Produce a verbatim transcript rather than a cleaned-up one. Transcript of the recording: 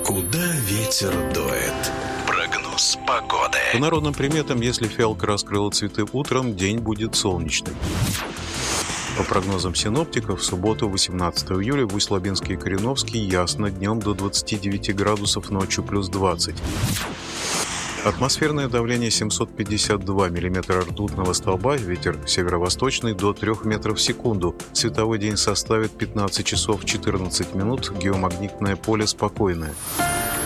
Куда ветер дует? Прогноз погоды. По народным приметам, если фиалка раскрыла цветы утром, день будет солнечный. По прогнозам синоптиков, в субботу, восемнадцатого июля, в Усть-Лабинске и Кореновске ясно, днем до двадцати девяти градусов, ночью плюс двадцать. Атмосферное давление семьсот пятьдесят два миллиметра ртутного столба, ветер северо-восточный до трёх метров в секунду. Световой день составит пятнадцать часов четырнадцать минут, геомагнитное поле спокойное.